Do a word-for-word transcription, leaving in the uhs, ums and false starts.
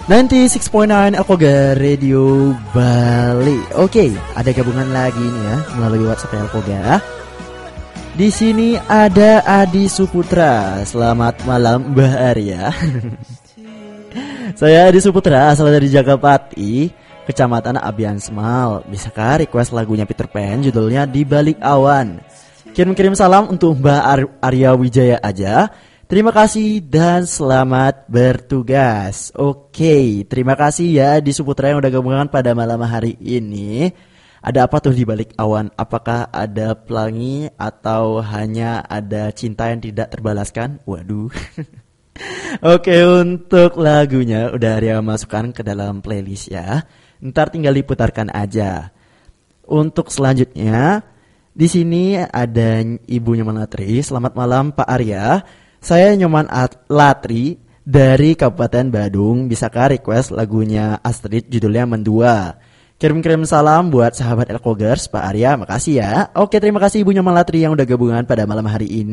sembilan puluh enam koma sembilan Alkoga Radio Bali. Oke, ada gabungan lagi nih ya melalui WhatsApp Alkoga. Di sini ada Adi Suputra. Selamat malam Mbah Arya. Saya Adi Suputra, asal dari Jagapati, Kecamatan Abian Semal. Bisakah request lagunya Peter Pan, judulnya Di Balik Awan? Kirim-kirim salam untuk Mbah Ar- Arya Wijaya aja. Terima kasih dan selamat bertugas. Oke, terima kasih ya Adi Suputra yang udah gabungan pada malam hari ini. Ada apa tuh di balik awan? Apakah ada pelangi atau hanya ada cinta yang tidak terbalaskan? Waduh. Oke, untuk lagunya udah Arya masukkan ke dalam playlist ya. Ntar tinggal diputarkan aja. Untuk selanjutnya, di sini ada Ibu Nyoman Latri. Selamat malam Pak Arya. Saya Nyoman Latri dari Kabupaten Badung. Bisakah request lagunya Astrid judulnya Mendua? Kirim-kirim salam buat sahabat Elkogers Pak Arya. Makasih ya. Oke, terima kasih Ibu Nyoman Latri yang udah gabungan pada malam hari ini.